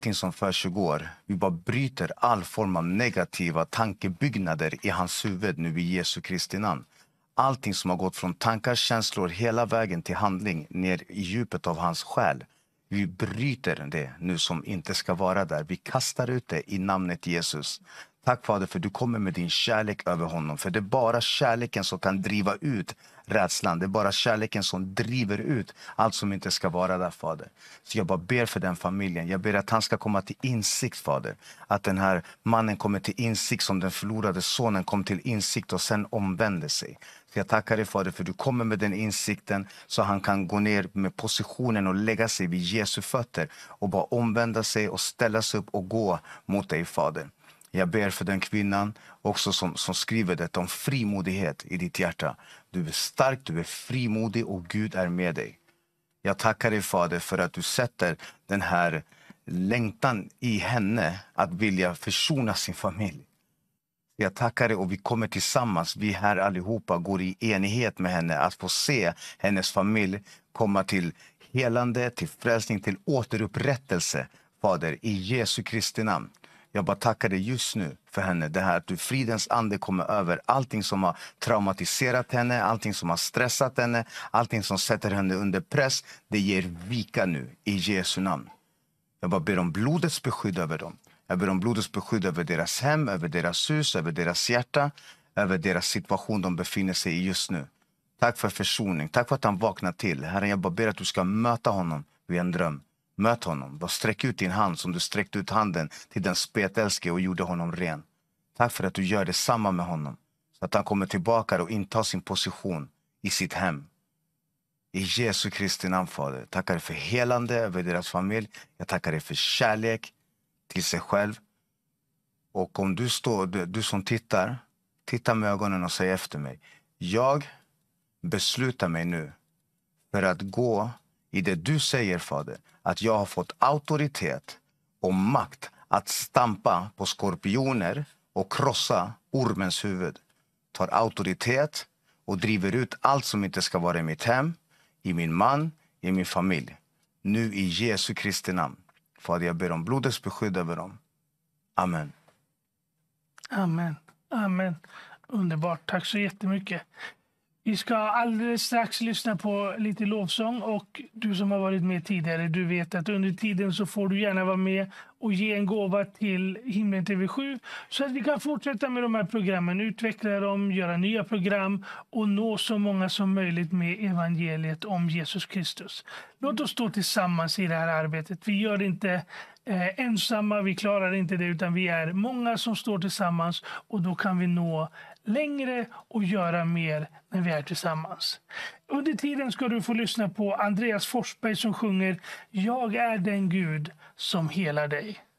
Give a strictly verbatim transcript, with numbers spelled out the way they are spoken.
allting som försiggår. Vi bara bryter all form av negativa tankebyggnader i hans huvud nu i Jesu Kristi namn. Allting som har gått från tankar, känslor hela vägen till handling ner i djupet av hans själ. Vi bryter det nu som inte ska vara där. Vi kastar ut det i namnet Jesus. Tack Fader för du kommer med din kärlek över honom. För det är bara kärleken som kan driva ut rädslan. Det är bara kärleken som driver ut allt som inte ska vara där, Fader. Så jag bara ber för den familjen. Jag ber att han ska komma till insikt, Fader. Att den här mannen kommer till insikt som den förlorade sonen kom till insikt och sen omvände sig. Så jag tackar dig, Fader, för du kommer med den insikten så han kan gå ner med positionen och lägga sig vid Jesu fötter och bara omvända sig och ställa sig upp och gå mot dig, Fader. Jag ber för den kvinnan också som, som skriver detta om frimodighet i ditt hjärta. Du är stark, du är frimodig och Gud är med dig. Jag tackar dig, Fader, för att du sätter den här längtan i henne att vilja försona sin familj. Jag tackar dig och vi kommer tillsammans, vi här allihopa går i enighet med henne att få se hennes familj komma till helande, till frälsning, till återupprättelse, Fader, i Jesu Kristi namn. Jag bara tackar dig just nu för henne. Det här att du fridens ande kommer över allting som har traumatiserat henne, allting som har stressat henne, allting som sätter henne under press. Det ger vika nu i Jesu namn. Jag bara ber om blodets beskydd över dem. Jag ber om blodets beskydd över deras hem, över deras hus, över deras hjärta, över deras situation de befinner sig i just nu. Tack för försoning. Tack för att han vaknar till. Herren, jag bara ber att du ska möta honom vid en dröm. Möt honom. Bara sträck ut din hand som du sträckte ut handen till den spetälske och gjorde honom ren. Tack för att du gör detsamma med honom. Så att han kommer tillbaka och intar sin position i sitt hem. I Jesu Kristi namn, Fader. Tackar dig för helande över deras familj. Jag tackar dig för kärlek till sig själv. Och om du står, du, du som tittar, titta med ögonen och säg efter mig. Jag beslutar mig nu för att gå i det du säger, Fader, att jag har fått auktoritet och makt att stampa på skorpioner och krossa ormens huvud. Tar auktoritet och driver ut allt som inte ska vara i mitt hem, i min man, i min familj. Nu i Jesu Kristi namn. Fader, jag ber om blodets beskydd över dem. Amen. Amen. Amen. Underbart. Tack så jättemycket. Vi ska alldeles strax lyssna på lite lovsång och du som har varit med tidigare, du vet att under tiden så får du gärna vara med och ge en gåva till Himlen T V sju så att vi kan fortsätta med de här programmen, utveckla dem, göra nya program och nå så många som möjligt med evangeliet om Jesus Kristus. Låt oss stå tillsammans i det här arbetet. Vi gör det inte eh, ensamma, vi klarar inte det, utan vi är många som står tillsammans och då kan vi nå längre och göra mer när vi är tillsammans. Under tiden ska du få lyssna på Andreas Forsberg som sjunger Jag är den Gud som helar dig.